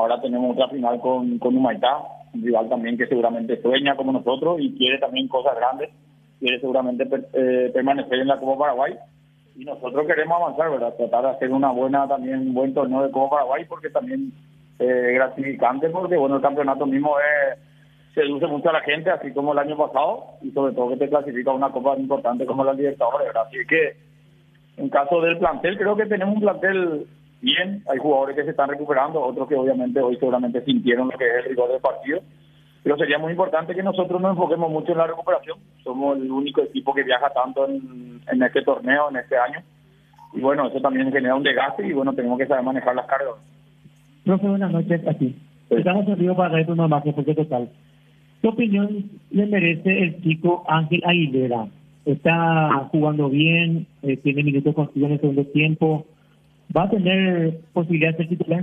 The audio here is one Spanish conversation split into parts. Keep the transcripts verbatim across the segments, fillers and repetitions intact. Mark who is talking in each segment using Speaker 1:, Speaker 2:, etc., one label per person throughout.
Speaker 1: ahora tenemos otra final con, con Humaitá, un rival también que seguramente sueña como nosotros y quiere también cosas grandes, quiere seguramente per, eh, permanecer en la Copa Paraguay. Y nosotros queremos avanzar, ¿verdad? Tratar de hacer una buena, también un buen torneo de Copa Paraguay, porque también es eh, gratificante, porque bueno, el campeonato mismo es, seduce mucho a la gente, así como el año pasado, y sobre todo que te clasifica a una copa importante como la Libertadores, ¿verdad? Así que, en caso del plantel, creo que tenemos un plantel bien, hay jugadores que se están recuperando, otros que obviamente hoy seguramente sintieron lo que es el rigor del partido, pero sería muy importante que nosotros nos enfoquemos mucho en la recuperación. Somos el único equipo que viaja tanto en, en este torneo, en este año. Y bueno, eso también genera un desgaste y bueno, tenemos que saber manejar las cargas.
Speaker 2: Profe, buenas noches aquí. Sí. Estamos en vivo para traer una más porque total. ¿Qué opinión le merece el chico Ángel Aguilera? Está jugando bien, eh, tiene minutos consigo en el segundo tiempo. ¿Va a tener posibilidad de ser titular?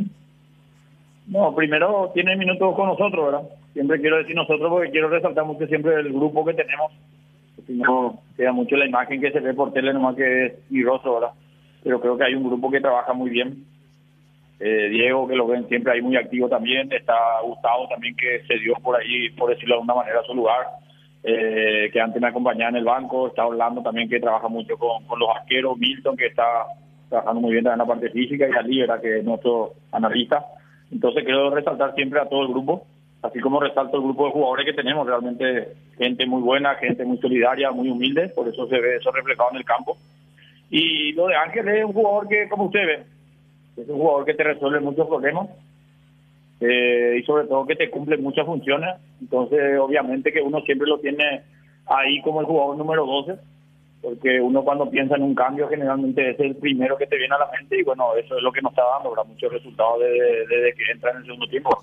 Speaker 1: No, primero tiene minutos con nosotros, ¿verdad? Siempre quiero decir nosotros porque quiero resaltar mucho siempre el grupo que tenemos. Si no, queda mucho la imagen que se ve por tele, nomás que es mi rostro, ¿verdad? Pero creo que hay un grupo que trabaja muy bien. Eh, Diego, que lo ven siempre ahí muy activo también. Está Gustavo también, que se dio por ahí, por decirlo de alguna manera, a su lugar. Eh, que antes me acompañaba en el banco. Está Orlando también, que trabaja mucho con, con los arqueros. Milton, que está trabajando muy bien en la parte física. Y Ali, ¿verdad? Que es nuestro analista. Entonces quiero resaltar siempre a todo el grupo, así como resalto el grupo de jugadores que tenemos, realmente gente muy buena, gente muy solidaria, muy humilde, por eso se ve eso reflejado en el campo. Y lo de Ángel es un jugador que, como usted ve, es un jugador que te resuelve muchos problemas eh, y sobre todo que te cumple muchas funciones, entonces obviamente que uno siempre lo tiene ahí como el jugador número doce, porque uno cuando piensa en un cambio generalmente es el primero que te viene a la mente y bueno, eso es lo que nos está dando, ¿verdad? Muchos resultados desde, desde que entra en el segundo tiempo.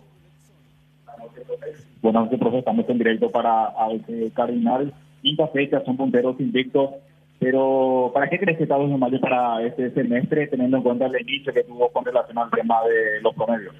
Speaker 3: Buenas noches, profe, estamos en directo para el Cardinal, quinta fecha, son punteros invictos, pero ¿para qué crees que está Don Mayo para este semestre, teniendo en cuenta el inicio que tuvo con relación al tema de los promedios?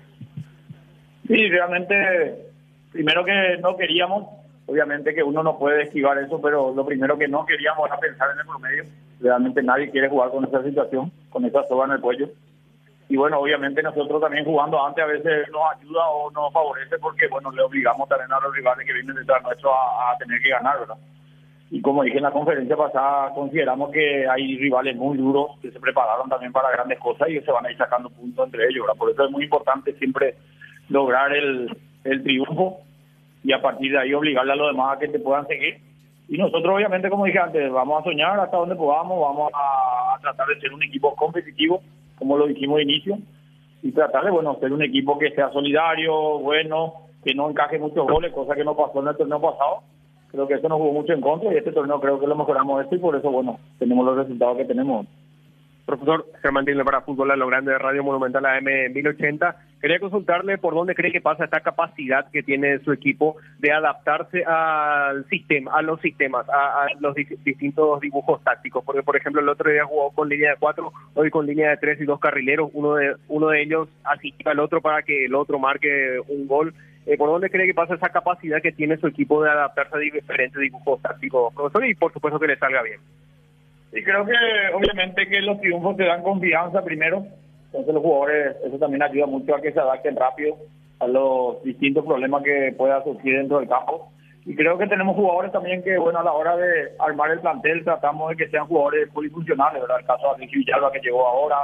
Speaker 1: Sí, realmente, primero que no queríamos, obviamente que uno no puede esquivar eso, pero lo primero que no queríamos era pensar en el promedio. Realmente nadie quiere jugar con esa situación, con esa soga en el cuello. Y bueno, obviamente nosotros también jugando antes a veces nos ayuda o nos favorece porque, bueno, le obligamos también a los rivales que vienen detrás nuestro a, a tener que ganar, ¿verdad? Y como dije en la conferencia pasada, consideramos que hay rivales muy duros que se prepararon también para grandes cosas y que se van a ir sacando puntos entre ellos, ¿verdad? Por eso es muy importante siempre lograr el, el triunfo y a partir de ahí obligarle a los demás a que te puedan seguir. Y nosotros obviamente, como dije antes, vamos a soñar hasta donde podamos, vamos a, a tratar de ser un equipo competitivo, como lo dijimos de inicio, y tratar de, bueno, ser un equipo que sea solidario, bueno, que no encaje muchos goles, cosa que no pasó en el torneo pasado. Creo que eso nos jugó mucho en contra y este torneo creo que lo mejoramos esto y por eso, bueno, tenemos los resultados que tenemos.
Speaker 4: Profesor Germán Tilner para Fútbol a lo Grande de Radio Monumental A M mil ochenta. Quería consultarle por dónde cree que pasa esta capacidad que tiene su equipo de adaptarse al sistema, a los sistemas, a, a los di distintos dibujos tácticos. Porque, por ejemplo, el otro día jugó con línea de cuatro, hoy con línea de tres y dos carrileros. Uno de uno de ellos asiste al otro para que el otro marque un gol. Eh, ¿Por dónde cree que pasa esa capacidad que tiene su equipo de adaptarse a diferentes dibujos tácticos, profesor? Y, por supuesto, que le salga bien.
Speaker 1: Y creo que obviamente que los triunfos te dan confianza primero, entonces los jugadores, eso también ayuda mucho a que se adapten rápido a los distintos problemas que pueda surgir dentro del campo. Y creo que tenemos jugadores también que, bueno, a la hora de armar el plantel tratamos de que sean jugadores polifuncionales, ¿verdad? El caso de Alexis Villalba que llegó ahora,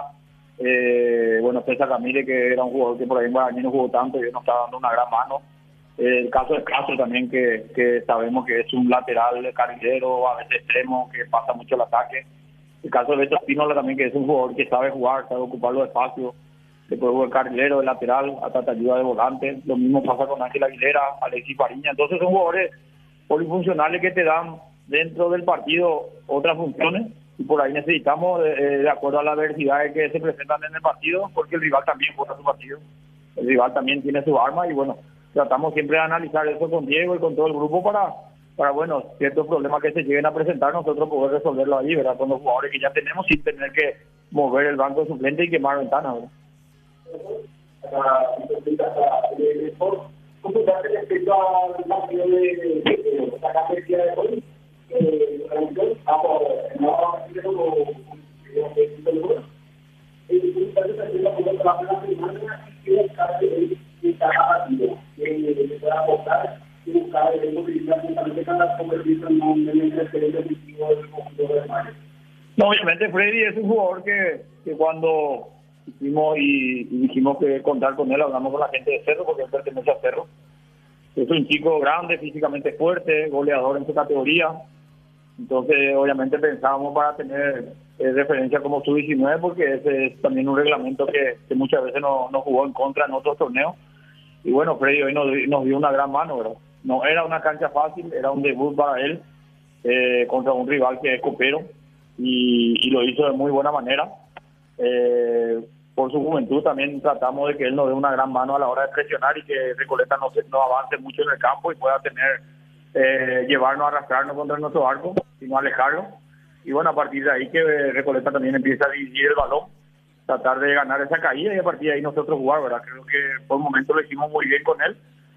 Speaker 1: eh, bueno, César Ramírez que era un jugador que por ahí en Guaraní no jugó tanto y hoy nos está dando una gran mano. El caso de Castro también, que, que sabemos que es un lateral carrilero, a veces extremo, que pasa mucho el ataque. El caso de Beto Espínola también, que es un jugador que sabe jugar, sabe ocupar los espacios, que puede jugar carrilero, de lateral, hasta te ayuda de volante. Lo mismo pasa con Ángel Aguilera, Alexis Fariña. Entonces son jugadores polifuncionales que te dan dentro del partido otras funciones y por ahí necesitamos, eh, de acuerdo a las adversidades que se presentan en el partido, porque el rival también juega su partido. El rival también tiene su arma y bueno, tratamos siempre de analizar eso con Diego y con todo el grupo para, para bueno, ciertos problemas que se lleguen a presentar, nosotros poder resolverlo ahí, ¿verdad? Con los jugadores que ya tenemos sin tener que mover el banco de suplente y quemar ventanas, ¿verdad?
Speaker 5: ¿Cómo se respecto al partido de la capacidad de hoy? pueda aportar y buscar el utilizar justamente para convertirse en un elemento definitivo del conjunto de Mayo.
Speaker 1: No, obviamente Freddy es un jugador que, que cuando hicimos y, y dijimos que contar con él, hablamos con la gente de Cerro, porque él pertenece a Cerro. Es un chico grande, físicamente fuerte, goleador en su categoría. Entonces, obviamente pensábamos para tener eh, referencia como sub diecinueve, porque ese es también un reglamento que, que muchas veces nos no jugó en contra en otros torneos. Y bueno, Freddy hoy nos, nos dio una gran mano, ¿verdad? No era una cancha fácil, era un debut para él eh, contra un rival que es copero, y, y lo hizo de muy buena manera. Eh, por su juventud también tratamos de que él nos dé una gran mano a la hora de presionar y que Recoleta no, se, no avance mucho en el campo y pueda tener eh, llevarnos, arrastrarnos contra nuestro arco, sino alejarlo. Y bueno, a partir de ahí que Recoleta también empieza a dividir el balón, tratar de ganar esa caída y a partir de ahí nosotros jugar, ¿verdad? Creo que por el momento lo hicimos muy bien con él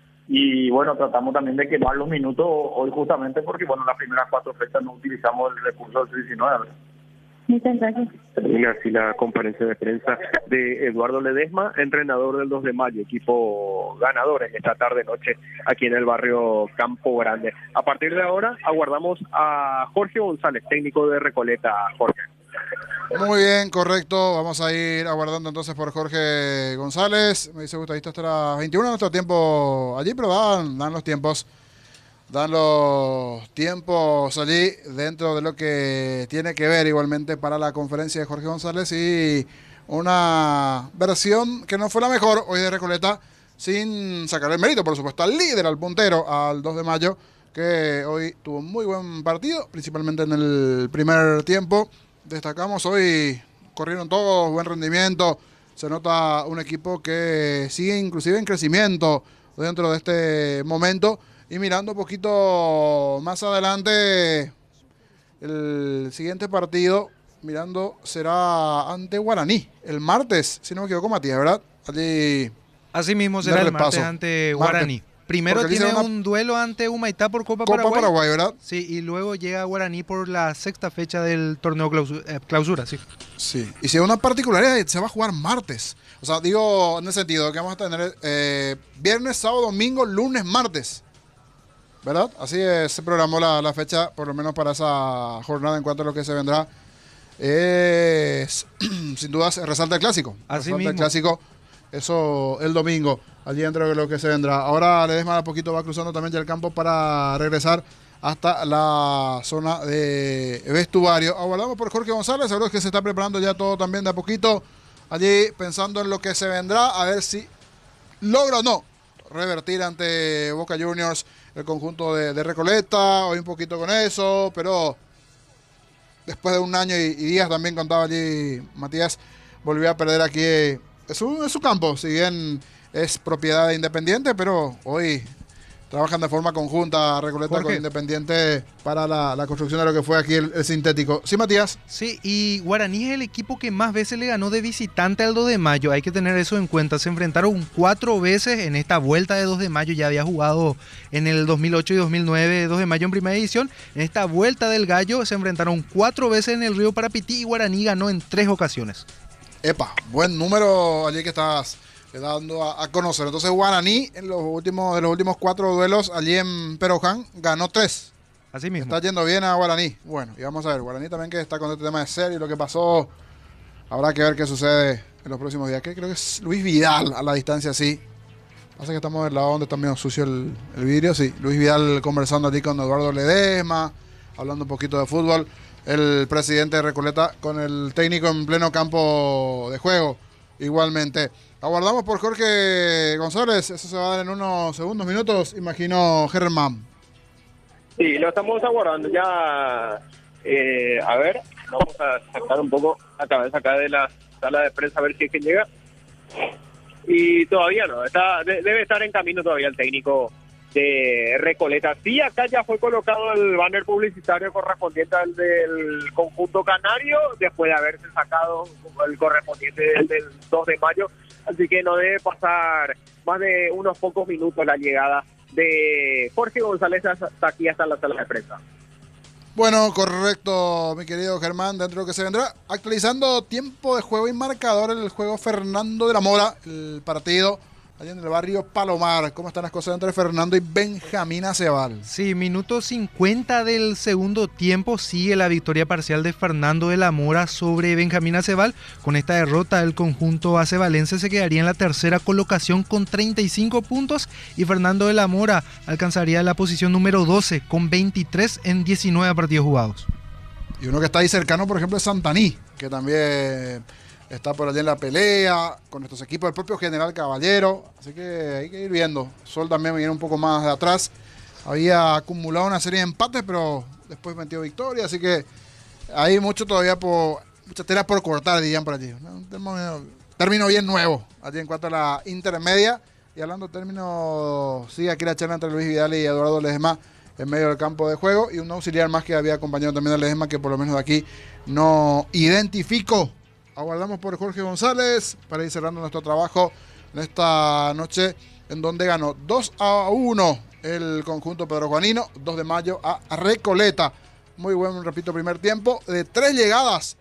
Speaker 1: y bueno, tratamos también de quemar los minutos hoy justamente porque bueno, las primeras cuatro fechas no utilizamos el recurso del diecinueve, ¿verdad?
Speaker 6: Muchas gracias.
Speaker 4: Termina así la conferencia de prensa de Eduardo Ledesma, entrenador del dos de mayo, equipo ganador en esta tarde-noche aquí en el barrio Campo Grande. A partir de ahora aguardamos a Jorge González, técnico de Recoleta. Jorge.
Speaker 7: Muy bien, correcto. Vamos a ir aguardando entonces por Jorge González. Me dice Gustavito hasta las veintiuna, nuestro tiempo allí, pero dan, dan los tiempos. Dan los tiempos allí dentro de lo que tiene que ver igualmente para la conferencia de Jorge González y una versión que no fue la mejor hoy de Recoleta, sin sacar el mérito, por supuesto, al líder, al puntero, al dos de mayo, que hoy tuvo un muy buen partido, principalmente en el primer tiempo. Destacamos hoy, corrieron todos, buen rendimiento, se nota un equipo que sigue inclusive en crecimiento dentro de este momento. Y mirando un poquito más adelante, el siguiente partido, mirando, será ante Guaraní, el martes, si no me equivoco, Matías, ¿verdad? Allí.
Speaker 8: Así mismo será el martes ante Guaraní. Martes. Primero tiene una... un duelo ante Humaitá por Copa,
Speaker 7: Copa
Speaker 8: Paraguay.
Speaker 7: Paraguay, ¿verdad?
Speaker 8: Sí, y luego llega Guaraní por la sexta fecha del torneo clausura, eh, clausura sí.
Speaker 7: Sí, y si hay una particularidad, se va a jugar martes. O sea, digo, en el sentido que vamos a tener eh, viernes, sábado, domingo, lunes, martes. ¿Verdad? Así es, se programó la, la fecha, por lo menos para esa jornada en cuanto a lo que se vendrá. Es, sin dudas, resalta el clásico.
Speaker 8: Así
Speaker 7: resalta
Speaker 8: mismo.
Speaker 7: el clásico, eso el domingo, allí dentro de lo que se vendrá. Ahora Ledesma a poquito va cruzando también ya el campo para regresar hasta la zona de vestuario. Aguardamos por Jorge González, seguro que se está preparando ya todo también de a poquito, allí pensando en lo que se vendrá, a ver si logra o no revertir ante Boca Juniors el conjunto de, de Recoleta, hoy un poquito con eso, pero después de un año y, y días también contaba allí Matías, volvió a perder aquí, es su, es su campo, si bien es propiedad de Independiente, pero hoy trabajan de forma conjunta Recoleta Jorge. Con Independiente para la, la construcción de lo que fue aquí el, el sintético. ¿Sí, Matías?
Speaker 8: Sí, y Guaraní es el equipo que más veces le ganó de visitante al dos de mayo. Hay que tener eso en cuenta. Se enfrentaron cuatro veces en esta vuelta de dos de mayo. Ya había jugado en el dos mil ocho y dos mil nueve dos de mayo en primera edición. En esta vuelta del Gallo se enfrentaron cuatro veces en el Río Parapití y Guaraní ganó en tres ocasiones.
Speaker 7: Epa, buen número allí que estás dando a, a conocer. Entonces Guaraní en los últimos de los últimos cuatro duelos allí en Peroján ganó tres.
Speaker 8: Así mismo.
Speaker 7: Está yendo bien a Guaraní. Bueno, y vamos a ver, Guaraní también que está con este tema de serie, lo que pasó. Habrá que ver qué sucede en los próximos días. Que creo que es Luis Vidal a la distancia, sí. Pasa que estamos del lado donde está medio sucio el, el vidrio, sí. Luis Vidal conversando allí con Eduardo Ledesma, hablando un poquito de fútbol. El presidente de Recoleta con el técnico en pleno campo de juego, igualmente. Aguardamos por Jorge González, eso se va a dar en unos segundos, minutos, imagino, Germán.
Speaker 4: Sí, lo estamos aguardando ya. Eh, a ver, vamos a sacar un poco la cabeza acá de la sala de prensa a ver si es que llega. Y todavía no, está de, debe estar en camino todavía el técnico de Recoleta. Sí, acá ya fue colocado el banner publicitario correspondiente al del conjunto canario, después de haberse sacado el correspondiente del, del dos de mayo. Así que no debe pasar más de unos pocos minutos la llegada de Jorge González hasta aquí, hasta la sala de prensa.
Speaker 7: Bueno, correcto, mi querido Germán, dentro de lo que se vendrá. Actualizando tiempo de juego y marcador, el juego Fernando de la Mora, el partido allá en el barrio Palomar. ¿Cómo están las cosas entre Fernando y Benjamín Acebal?
Speaker 8: Sí, minuto cincuenta del segundo tiempo, sigue la victoria parcial de Fernando de la Mora sobre Benjamín Acebal. Con esta derrota, el conjunto acebalense se quedaría en la tercera colocación con treinta y cinco puntos y Fernando de la Mora alcanzaría la posición número doce con veintitrés en diecinueve partidos jugados.
Speaker 7: Y uno que está ahí cercano, por ejemplo, es Santaní, que también está por allá en la pelea con estos equipos, el propio General Caballero, así que hay que ir viendo. Sol también viene un poco más de atrás, había acumulado una serie de empates, pero después metió victoria, así que hay mucho todavía por, mucha tela por cortar, dirían por allí. Un término, término bien nuevo, allí en cuanto a la intermedia. Y hablando de términos, sigue aquí la charla entre Luis Vidal y Eduardo Ledesma en medio del campo de juego, y un auxiliar más que había acompañado también a Ledesma, que por lo menos de aquí no identifico. Aguardamos por Jorge González para ir cerrando nuestro trabajo en esta noche, en donde ganó dos a uno el conjunto Pedro Juanino, dos de mayo a Recoleta. Muy buen, repito, primer tiempo. De tres llegadas,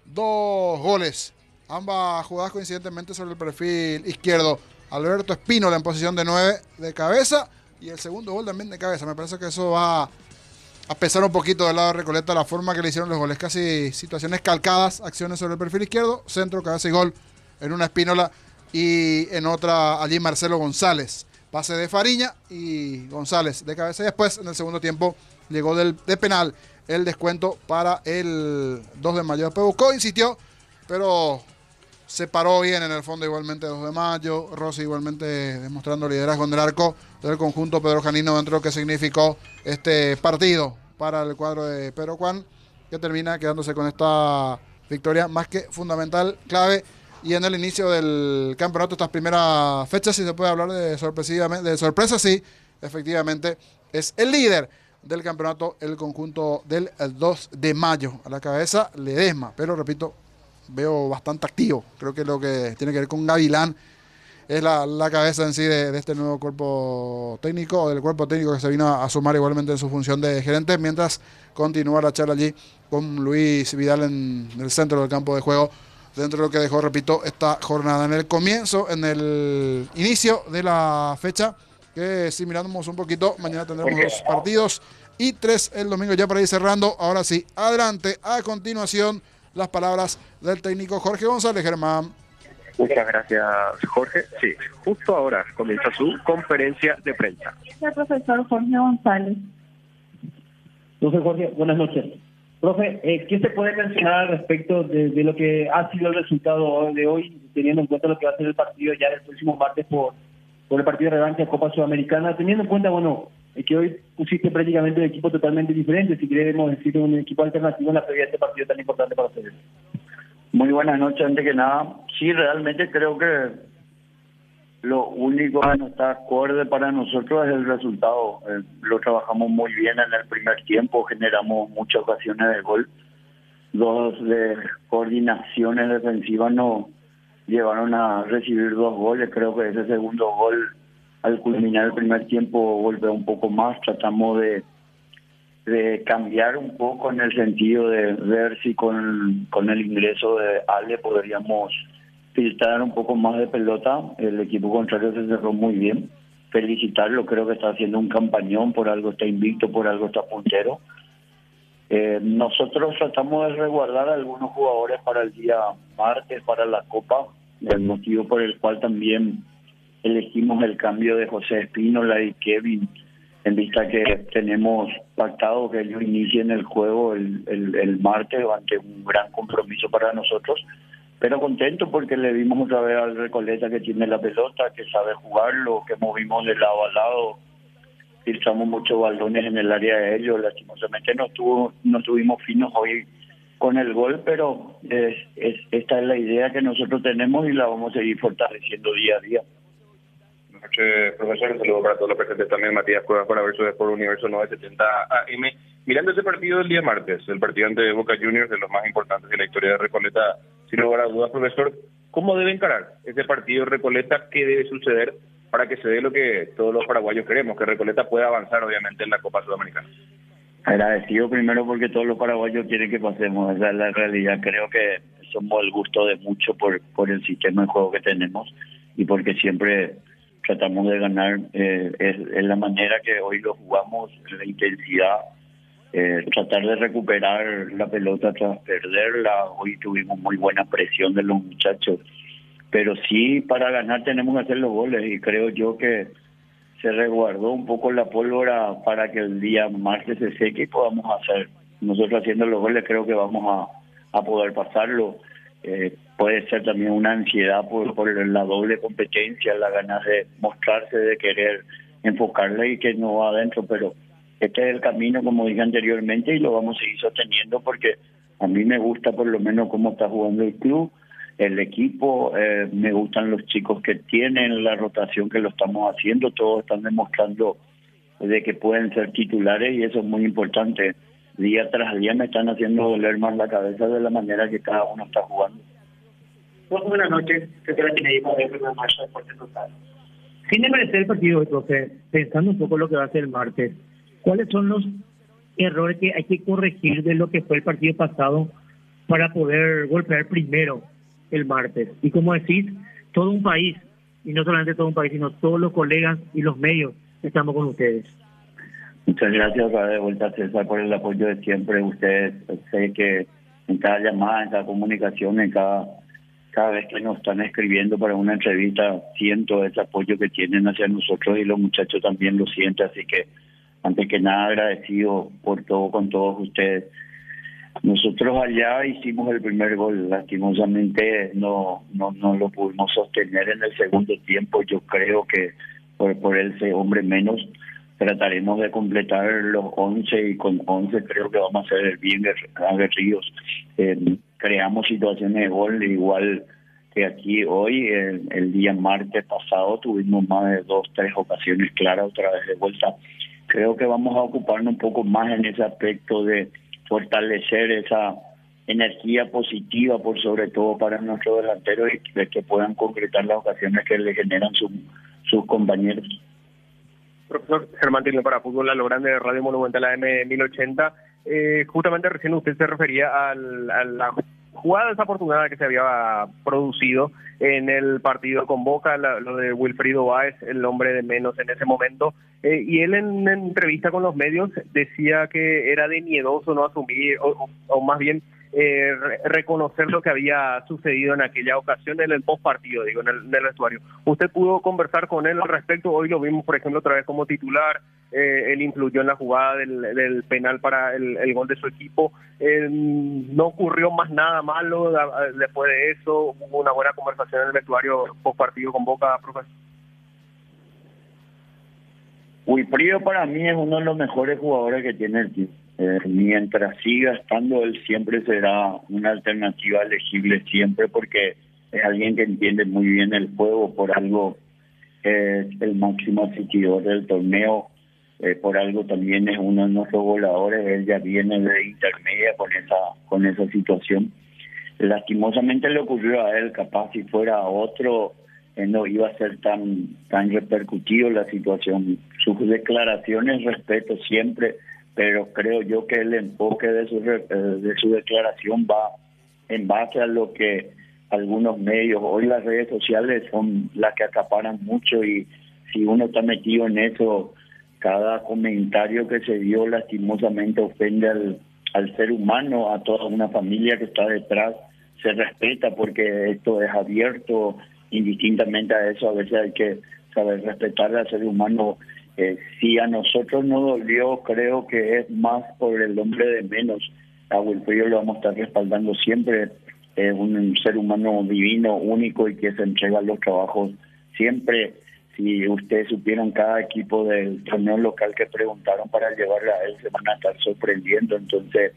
Speaker 7: dos goles. Ambas jugadas coincidentemente sobre el perfil izquierdo. Alberto Espínola en posición de nueve de cabeza, y el segundo gol también de cabeza. Me parece que eso va a pesar un poquito del lado de Recoleta, la forma que le hicieron los goles, casi situaciones calcadas, acciones sobre el perfil izquierdo, centro, cabeza y gol en una Espínola, y en otra allí Marcelo González. Pase de Fariña y González de cabeza, y después en el segundo tiempo llegó del, de penal el descuento para el dos de mayo. Después buscó, insistió, pero se paró bien en el fondo igualmente dos de mayo. Rossi igualmente demostrando liderazgo en el arco del conjunto Pedro Janino dentro de lo que significó este partido para el cuadro de Pedro Juan, que termina quedándose con esta victoria más que fundamental, clave, y en el inicio del campeonato, estas primeras fechas, si se puede hablar de, sorpresivamente, de sorpresa, sí, efectivamente, es el líder del campeonato, el conjunto del dos de mayo. A la cabeza Ledesma, pero repito, veo bastante activo. Creo que lo que tiene que ver con Gavilán es la, la cabeza en sí de, de este nuevo cuerpo técnico, o del cuerpo técnico que se vino a, a sumar igualmente en su función de gerente, mientras continúa la charla allí con Luis Vidal en, en el centro del campo de juego, dentro de lo que dejó, repito, esta jornada. En el comienzo, en el inicio de la fecha, que si miramos un poquito, mañana tendremos dos partidos y tres el domingo, ya para ir cerrando. Ahora sí, adelante, a continuación, las palabras del técnico Jorge González. Germán.
Speaker 4: Muchas gracias, Jorge. Sí, justo ahora comienza su conferencia de prensa.
Speaker 6: El profesor Jorge González.
Speaker 2: Profesor Jorge, buenas noches. Profe, eh, ¿qué se puede mencionar al respecto de, de lo que ha sido el resultado de hoy, teniendo en cuenta lo que va a ser el partido ya del próximo martes por, por el partido de revancha de Copa Sudamericana, teniendo en cuenta, bueno, eh, que hoy pusiste prácticamente un equipo totalmente diferente, si queremos decir un equipo alternativo en la previa de este partido tan importante para ustedes?
Speaker 9: Muy buenas noches, antes que nada. Sí, realmente creo que lo único que no está acorde para nosotros es el resultado. Eh, lo trabajamos muy bien en el primer tiempo, generamos muchas ocasiones de gol. Dos de coordinaciones defensivas nos llevaron a recibir dos goles. Creo que ese segundo gol, al culminar el primer tiempo, golpeó un poco más. Tratamos de de cambiar un poco en el sentido de ver si con, con el ingreso de Ale podríamos filtrar un poco más de pelota. El equipo contrario se cerró muy bien. Felicitarlo, creo que está haciendo un campañón, por algo está invicto, por algo está puntero. Eh, nosotros tratamos de resguardar a algunos jugadores para el día martes, para la Copa, el motivo por el cual también elegimos el cambio de José Espínola y Kevin, en vista que tenemos pactado que ellos inicien el juego el, el, el martes ante un gran compromiso para nosotros, pero contento porque le vimos otra vez al Recoleta que tiene la pelota, que sabe jugarlo, que movimos de lado a lado, filtramos muchos balones en el área de ellos. Lastimosamente no estuvo, no estuvimos finos hoy con el gol, pero es, es, esta es la idea que nosotros tenemos y la vamos a seguir fortaleciendo día a día.
Speaker 10: Buenas noches, profesor. Un saludo para todos los presentes también. Matías Cuevas para Verso de Sport Universo novecientos setenta A M. Mirando ese partido del día martes, el partido ante Boca Juniors, de los más importantes de la historia de Recoleta, sin lugar a dudas, profesor, ¿cómo debe encarar ese partido Recoleta? ¿Qué debe suceder para que se dé lo que todos los paraguayos queremos, que Recoleta pueda avanzar obviamente en la Copa Sudamericana?
Speaker 9: Agradecido primero porque todos los paraguayos quieren que pasemos, esa es la realidad. Creo que somos el gusto de mucho por, por el sistema de juego que tenemos y porque siempre tratamos de ganar, eh, es, es la manera que hoy lo jugamos, la intensidad, eh, tratar de recuperar la pelota tras perderla. Hoy tuvimos muy buena presión de los muchachos, pero sí, para ganar tenemos que hacer los goles, y creo yo que se resguardó un poco la pólvora para que el día martes se seque y podamos hacer. Nosotros haciendo los goles creo que vamos a, a poder pasarlo. Eh, puede ser también una ansiedad por, por la doble competencia, la ganas de mostrarse, de querer enfocarle y que no va adentro, pero este es el camino, como dije anteriormente, y lo vamos a seguir sosteniendo porque a mí me gusta por lo menos cómo está jugando el club, el equipo, eh, me gustan los chicos que tienen, la rotación que lo estamos haciendo, todos están demostrando de que pueden ser titulares y eso es muy importante. Día tras día me están haciendo doler más la cabeza de la manera que cada uno está jugando.
Speaker 2: Buenas noches, que te la tiene ahí para ver una marcha de Deportes Total. Sin desmerecer el partido, profe, pensando un poco lo que va a ser el martes, ¿cuáles son los errores que hay que corregir de lo que fue el partido pasado para poder golpear primero el martes? Y como decís, todo un país, y no solamente todo un país, sino todos los colegas y los medios estamos con ustedes.
Speaker 9: Muchas gracias de vuelta, César, por el apoyo de siempre. Ustedes, sé que en cada llamada, en cada comunicación, en cada, cada vez que nos están escribiendo para una entrevista, siento ese apoyo que tienen hacia nosotros y los muchachos también lo sienten. Así que, antes que nada, agradecido por todo con todos ustedes. Nosotros allá hicimos el primer gol, lastimosamente no, no, no lo pudimos sostener en el segundo tiempo. Yo creo que por, por ese hombre menos trataremos de completar los once y con once creo que vamos a ser bien aguerridos. Eh, creamos situaciones de gol igual que aquí hoy. El, el día martes pasado tuvimos más de dos, tres ocasiones claras otra vez de vuelta. Creo que vamos a ocuparnos un poco más en ese aspecto de fortalecer esa energía positiva por sobre todo para nuestros delanteros y que, que puedan concretar las ocasiones que le generan su, sus compañeros.
Speaker 4: Profesor Germán Tilner para Fútbol a lo Grande de Radio Monumental A M mil ochenta. Eh, justamente recién usted se refería al, a la jugada desafortunada que se había producido en el partido con Boca, la, lo de Wilfrido Báez, el hombre de menos en ese momento. Eh, y él en una entrevista con los medios decía que era de miedoso no asumir, o, o, o más bien eh, re reconocer lo que había sucedido en aquella ocasión en el post partido, digo, en el, en el vestuario. ¿Usted pudo conversar con él al respecto? Hoy lo vimos, por ejemplo, otra vez como titular. Eh, él influyó en la jugada del, del penal para el, el gol de su equipo. Eh, no ocurrió más nada malo después de eso. Hubo una buena conversación en el vestuario post partido con Boca, profesor.
Speaker 9: Wilfrido para mí es uno de los mejores jugadores que tiene el equipo. Eh, mientras siga estando, él siempre será una alternativa elegible siempre porque es alguien que entiende muy bien el juego, por algo es el máximo asistidor del torneo, eh, por algo también es uno de nuestros goleadores. Él ya viene de intermedia con esa con esa situación. Lastimosamente le ocurrió a él, capaz si fuera a otro eh, no iba a ser tan tan repercutido la situación. Sus declaraciones respeto siempre, pero creo yo que el enfoque de su de su declaración va en base a lo que algunos medios, hoy las redes sociales son las que acaparan mucho y si uno está metido en eso, cada comentario que se dio lastimosamente ofende al, al ser humano, a toda una familia que está detrás. Se respeta porque esto es abierto, indistintamente a eso a veces hay que saber respetar al ser humano. Eh, si a nosotros nos dolió, creo que es más por el hombre de menos. A Wilfrido lo vamos a estar respaldando siempre. Es un, un ser humano divino, único y que se entrega a los trabajos siempre. Si ustedes supieran cada equipo del torneo local que preguntaron para llevarle a él, se van a estar sorprendiendo. Entonces,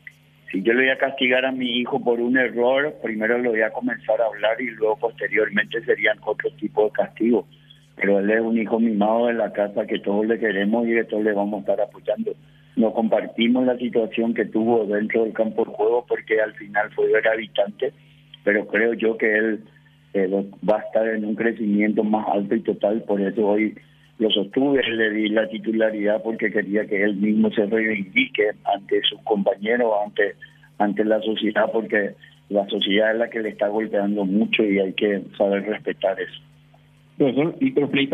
Speaker 9: si yo le voy a castigar a mi hijo por un error, primero lo voy a comenzar a hablar y luego posteriormente serían otro tipo de castigos. Pero él es un hijo mimado de la casa que todos le queremos y que todos le vamos a estar apoyando. No compartimos la situación que tuvo dentro del campo de juego porque al final fue gravitante, pero creo yo que él eh, va a estar en un crecimiento más alto y total. Por eso hoy lo sostuve, le di la titularidad porque quería que él mismo se reivindique ante sus compañeros, ante, ante la sociedad, porque la sociedad es la que le está golpeando mucho y hay que saber respetar eso.
Speaker 3: Profesor, y